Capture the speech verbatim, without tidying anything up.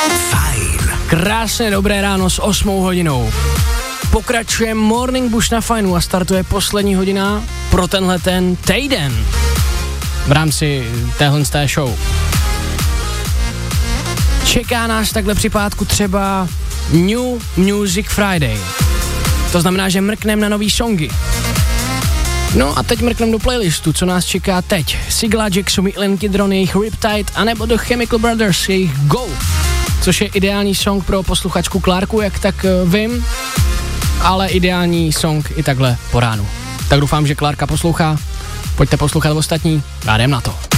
Fajn. Krásné dobré ráno s osmou hodinou. Pokračuje Morning Bush na Fajnu a startuje poslední hodina pro tenhle ten týden v rámci téhle té show. Čeká nás takhle při pátku třeba New Music Friday. To znamená, že mrknem na nový songy. No a teď mrknem do playlistu, co nás čeká teď. Sigla, Jackson, Ilan Kidron, jejich Riptide, anebo The Chemical Brothers, jejich Go, což je ideální song pro posluchačku Klárku, jak tak vím, ale ideální song i takhle po ránu. Tak doufám, že Klárka poslouchá, pojďte poslouchat ostatní a jdem na to.